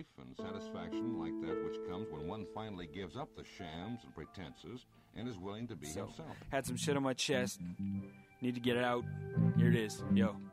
relief and satisfaction like that which comes when one finally gives up the shams and pretenses and is willing to be himself. Had some shit on my chest. Need to get it out. Here it is. Yo.